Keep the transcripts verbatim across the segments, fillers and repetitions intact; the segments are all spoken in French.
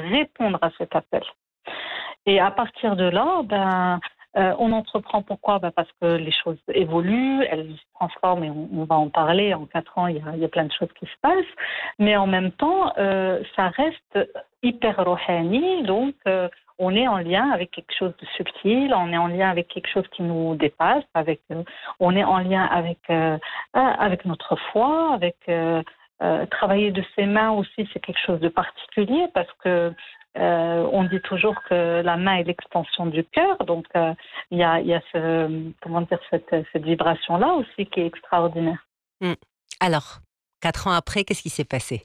répondre à cet appel. Et à partir de là, ben, euh, on entreprend pourquoi? Ben parce que les choses évoluent, elles se transforment et on, on va en parler. En quatre ans, il y, a, il y a plein de choses qui se passent. Mais en même temps, euh, ça reste hyper rohani. Donc, euh, on est en lien avec quelque chose de subtil, on est en lien avec quelque chose qui nous dépasse, avec, euh, on est en lien avec, euh, avec notre foi, avec... Euh, euh, travailler de ses mains aussi, c'est quelque chose de particulier parce que Euh, on dit toujours que la main est l'extension du cœur, donc euh, il y a, y a ce, comment dire, cette, cette vibration-là aussi qui est extraordinaire. Mmh. Alors, quatre ans après, qu'est-ce qui s'est passé?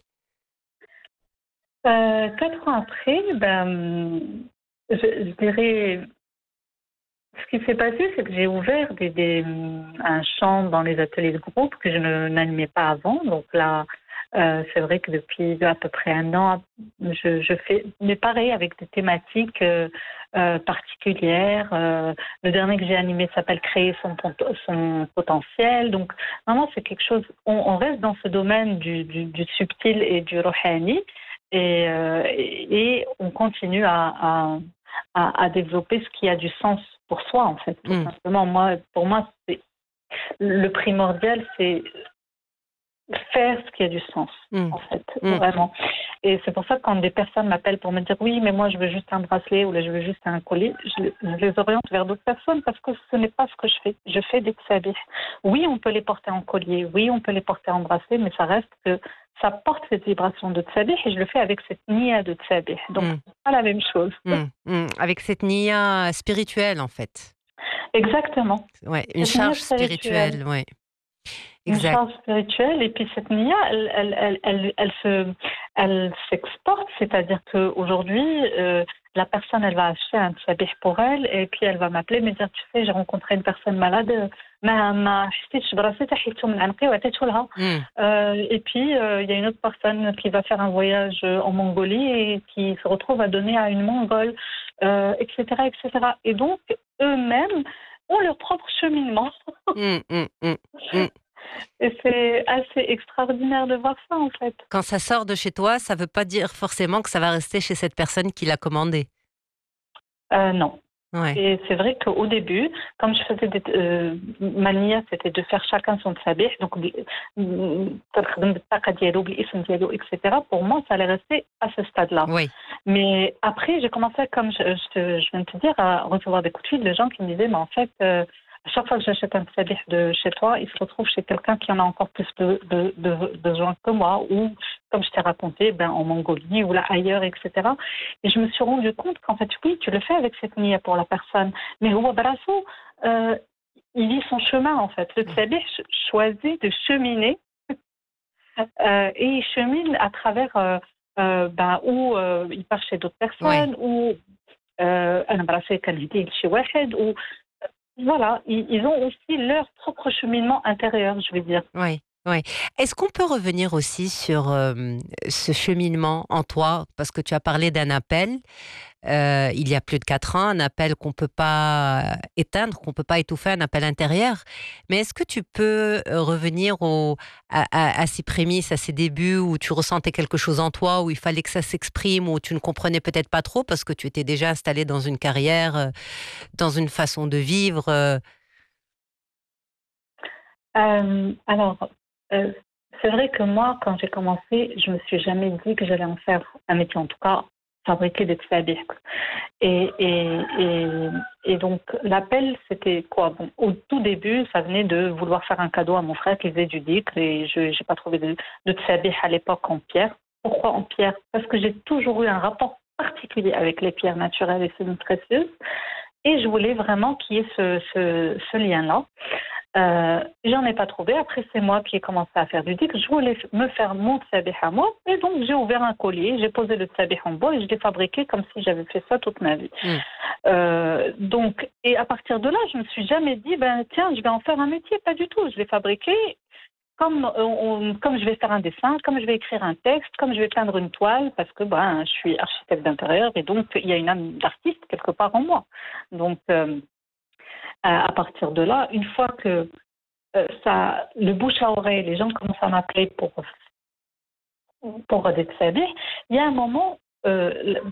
Euh, quatre ans après, ben, je, je dirais, ce qui s'est passé, c'est que j'ai ouvert des, des, un champ dans les ateliers de groupe que je ne n'animais pas avant. Donc là, euh, c'est vrai que depuis à peu près un an, je, je fais, mais pareil, avec des thématiques euh, euh, particulières. Euh, le dernier que j'ai animé s'appelle Créer son, son potentiel. Donc vraiment, c'est quelque chose, on, on reste dans ce domaine du, du, du subtil et du rohani. Et, euh, et, et on continue à, à, à, à développer ce qui a du sens pour soi, en fait, tout Mmh. simplement. Moi, pour moi, c'est, le primordial, c'est faire ce qui a du sens, Mmh. en fait, Mmh. vraiment. Et c'est pour ça que quand des personnes m'appellent pour me dire oui, mais moi je veux juste un bracelet ou là je veux juste un collier, je, je les oriente vers d'autres personnes parce que ce n'est pas ce que je fais. Je fais des tsabih. Oui, on peut les porter en collier, oui, on peut les porter en bracelet, mais ça reste que ça porte cette vibration de tsabih et je le fais avec cette nia de tsabih. Donc, Mmh. c'est pas la même chose. Mmh. Mmh. Avec cette nia spirituelle, en fait. Exactement. Ouais, une Cette nia charge spirituelle. spirituelle, ouais. Une Exact. charge spirituelle et puis cette nia, elle, elle, elle, elle, elle se, elle s'exporte, c'est-à-dire qu'aujourd'hui, euh, la personne, elle va acheter un tsabih pour elle et puis elle va m'appeler, me dire, tu sais, j'ai rencontré une personne malade, ما ما حسيتش براسي حيدته من عنقي وعطيته لها. Mmh. Euh, et puis euh, il y a une autre personne qui va faire un voyage en Mongolie et qui se retrouve à donner à une Mongole, euh, et cetera, et cetera. Et donc eux-mêmes ont leur propre cheminement. Mmh, mmh, mmh, mmh. Et c'est assez extraordinaire de voir ça, en fait. Quand ça sort de chez toi, ça veut pas dire forcément que ça va rester chez cette personne qui l'a commandé. Euh, non. Ouais. Et c'est vrai qu'au début, comme je faisais des, euh, ma nia, c'était de faire chacun son tsabih, donc et cetera. Pour moi, ça allait rester à ce stade-là. Oui. Mais après, j'ai commencé, comme je, je, te, je viens de te dire, à recevoir des coups de fil de gens qui me disaient, mais en fait, euh, à chaque fois que j'achète un tsabih de chez toi, il se retrouve chez quelqu'un qui en a encore plus de, de, de, de besoin que moi, ou comme je t'ai raconté, ben, en Mongolie ou là ailleurs, et cetera. Et je me suis rendu compte qu'en fait, oui, tu le fais avec cette nia pour la personne, mais Huwa Barasso, euh, il vit son chemin en fait. Le tsabih choisit de cheminer euh, et il chemine à travers euh, euh, ben, où euh, il part chez d'autres Ouais. personnes, ou un bracelet canadien chez Wahed, ou voilà, ils, ils ont aussi leur propre cheminement intérieur, je veux dire. Oui, oui. Est-ce qu'on peut revenir aussi sur euh, ce cheminement en toi? Parce que tu as parlé d'un appel, euh, il y a plus de quatre ans, un appel qu'on ne peut pas éteindre, qu'on ne peut pas étouffer, un appel intérieur. Mais est-ce que tu peux revenir au, à, à, à ces prémices, à ces débuts où tu ressentais quelque chose en toi, où il fallait que ça s'exprime, où tu ne comprenais peut-être pas trop parce que tu étais déjà installé dans une carrière, dans une façon de vivre euh, Euh, alors, euh, c'est vrai que moi, quand j'ai commencé, je me suis jamais dit que j'allais en faire un métier, en tout cas, fabriquer des tsabih. Et, et, et, et donc, l'appel, c'était quoi? Bon, au tout début, ça venait de vouloir faire un cadeau à mon frère qui faisait du dhikr et je n'ai pas trouvé de, de tsabih à l'époque en pierre. Pourquoi en pierre? Parce que j'ai toujours eu un rapport particulier avec les pierres naturelles et semi-précieuses et je voulais vraiment qu'il y ait ce, ce, ce lien-là. Euh, j'en ai pas trouvé. Après, c'est moi qui ai commencé à faire du dhikr. Je voulais me faire mon tsabih à moi. Et donc, j'ai ouvert un collier, j'ai posé le tsabih en bois et je l'ai fabriqué comme si j'avais fait ça toute ma vie. hmm. Euh, donc, et à partir de là, je me suis jamais dit, ben, tiens, je vais en faire un métier. Pas du tout. Je l'ai fabriqué comme, on, comme je vais faire un dessin, comme je vais écrire un texte, comme je vais peindre une toile, parce que ben, je suis architecte d'intérieur et donc, il y a une âme d'artiste quelque part en moi. Donc, euh, à partir de là, une fois que euh, ça, le bouche à oreille, les gens commencent à m'appeler pour, pour des tsabih, il y a un moment, euh,